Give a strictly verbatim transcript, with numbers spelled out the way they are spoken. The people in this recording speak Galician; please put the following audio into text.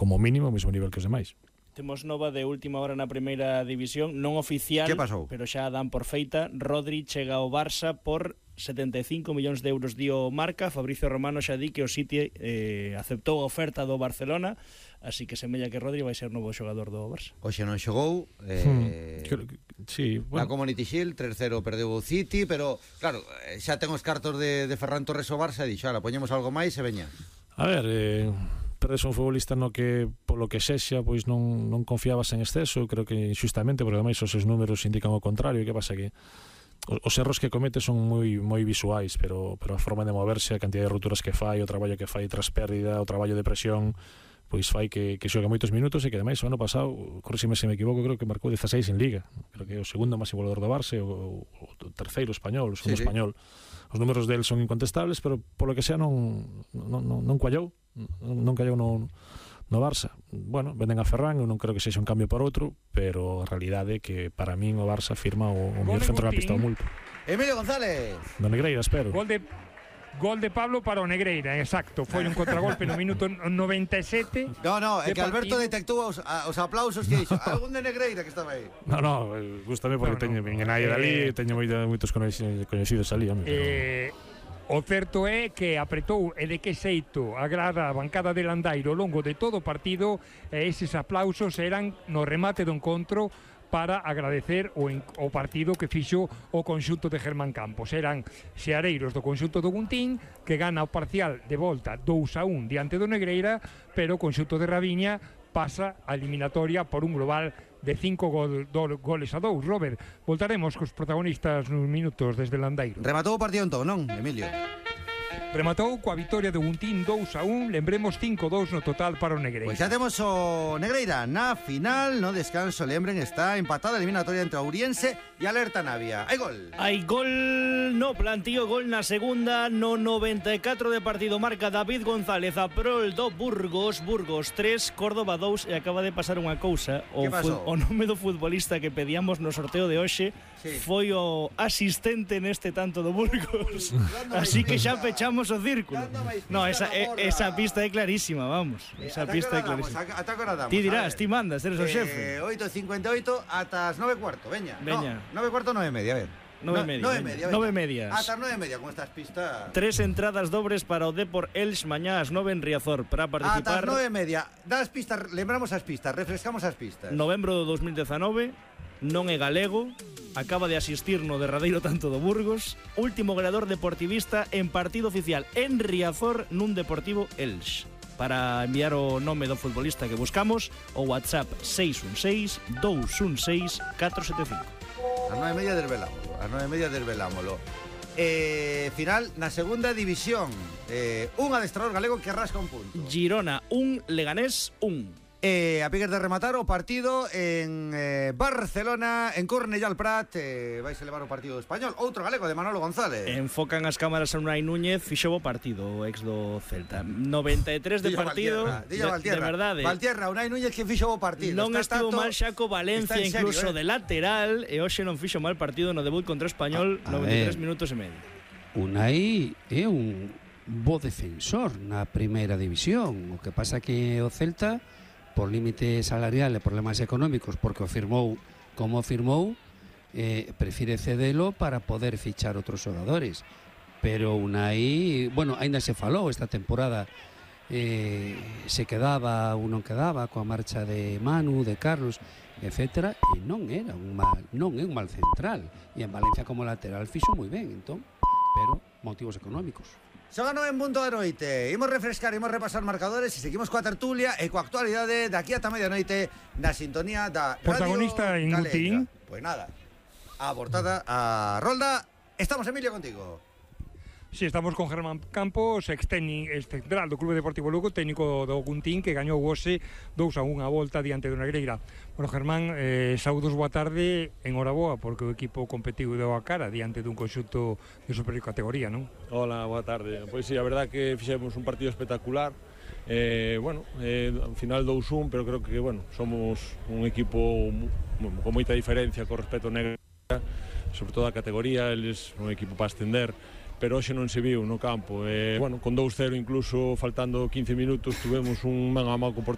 como mínimo o mesmo nivel que os demais. Temos nova de última hora na primeira división, non oficial, pero xa dan por feita. Rodri chega ao Barça por setenta e cinco millóns de euros, dio Marca. Fabricio Romano xa di que o City eh, aceptou a oferta do Barcelona, así que semella que Rodri vai ser novo xogador do Barça. Oxe non xogou, eh, hmm. sí, bueno. Na Community Shield tres cero perdeu o City, pero claro, xa ten os cartos de, de Ferran Torres o Barça e dixo, ala, poñemos algo máis e veña. A ver, eh, perdes un futbolista no que, polo que sexa, pois non, non confiabas en exceso, creo que injustamente, porque ademais os seus números indican o contrario. Que pasa que os erros que comete son moi moi visuais, pero pero a forma de moverse, a cantidad de rupturas que fai, o traballo que fai tras pérdida, o traballo de presión, pois fai que, que xogue moitos minutos, e que ademais o ano pasado, corríxeme se me equivoco, creo que marcou dieciséis en Liga. Creo que é o segundo máximo goleador do Barça, o, o terceiro español, o segundo sí, español. Os números del son incontestables, pero polo que sea non non, non, non cuallou, non, non callou no, no Barça. Bueno, venden a Ferran, eu non creo que sexa un cambio por outro, pero a realidade é que para min o Barça firma o, o mellor centrocampista do mundo. Emilio González. Do Negreira, espero. Gol de Gol de Pablo para o Negreira, exacto. Foi un contragolpe no minuto noventa e sete. No, no, é que Alberto detectou os, os aplausos que dixo, algún de Negreira que estaba aí. No, no, gústame porque no, teño no, miña nai dali, eh, teño moitos coñecidos ali, home. Eh, o certo é que apretou e de que xeito agrada a bancada de Landairo ao longo de todo o partido, e eses aplausos eran no remate do encontro para agradecer o, en, o partido que fixo o conxunto de Germán Campos. Eran xeareiros do conxunto do Guntín, que gana o parcial de volta dous a un diante do Negreira, pero o conxunto de Raviña pasa a eliminatoria por un global de cinco gol, do, goles a dous. Robert, voltaremos cos protagonistas nos minutos desde Landairo. Rematou o partido entón, non, Emilio? Rematou coa vitoria do Guntín dous a un, lembremos cinco a dous no total para o Negreira. Pois xa temos o Negreira na final, no descanso, lembren, está empatada a eliminatoria entre Ouriense e Alerta Navia. Hai gol. Hai gol no plantío, gol na segunda, no noventa e catro de partido, marca David González a prol do Burgos. Burgos tres, Córdoba dous, e acaba de pasar unha cousa. O, o nome do futbolista que pedíamos no sorteo de hoxe sí. foi o asistente neste tanto do Burgos. Así que xa pechamos o círculo. No, esa, esa pista é clarísima, vamos. Esa pista é clarísima. Ti dirás, ti mandas, eres o xefe. oito cincuenta e oito ata as nove cuarto, veña. Veña. No, nove cuarto, nove media, a ver. Nove media. Nove media. Nove medias. Ata nove media con estas pistas. Tres entradas dobres para o Depor Elx mañá ás nove en Riazor para participar. Ata as nove media. Das pistas, lembramos as pistas, refrescamos as pistas. Novembro do dos mil dezanove. Non é galego, acaba de asistir no derradeiro tanto do Burgos, último goleador deportivista en partido oficial en Riazor nun Deportivo Elx. Para enviar o nome do futbolista que buscamos, o WhatsApp seis un seis, dous un seis, catro sete cinco. A nove media desvelámolo, a nove media desvelámolo. Eh, final na segunda división, eh, un adestrador galego que rasca un punto. Girona un, Leganés un. Eh, a piques de rematar o partido en eh, Barcelona, en Cornellà al Prat, eh, vais a levar o partido español. Outro galego de Manolo González. Enfocan as cámaras a Unai Núñez, fixo o partido, o ex do Celta. noventa e tres de Dilla partido, Valtierra, de, de verdade. Valtierra, Unai Núñez que fixo o partido. Non está estivo tato, mal xa co Valencia, serio, incluso eh? de lateral, e hoxe non fixo mal partido no debut contra o Español, a, a noventa e tres ver. Minutos e medio. Unai é un bo defensor na primeira división. O que pasa que o Celta, por límite salarial e problemas económicos, porque o firmou como o firmou, eh, prefire cedelo para poder fichar outros xogadores. Pero Unai, bueno, aínda se falou esta temporada, eh, se quedaba ou non quedaba coa marcha de Manu, de Carlos, etcétera, e non era un mal, non é un mal central, e en Valencia como lateral fixo moi ben, entón, pero motivos económicos. Son a nove en punto da noite. Imos refrescar, imos repasar marcadores e seguimos coa tertulia e coa actualidade daqui ata medianoite na sintonía da protagonista Radio en Gutín. Pois nada, a portada a Rolda. Estamos, Emilio, contigo. Si, sí, estamos con Germán Campos, ex central do Clube Deportivo Lugo, técnico do Guntín, que gañou hoxe dous a un a volta diante do Negreira. Bueno, Germán, eh, saúdos, boa tarde, enhoraboa, porque o equipo competiu e deu a cara diante dun conxunto de superior categoría, non? Hola, boa tarde. Pois si, sí, a verdad que fixemos un partido espectacular. Eh, bueno, eh, ao final dous un, pero creo que, bueno, somos un equipo con moita diferencia con respecto ao Negreira, sobre todo a categoría, eles un equipo para ascender, pero hoxe non se viu no campo. Eh, bueno, con dous cero incluso faltando quince minutos tuvemos un man a man co portero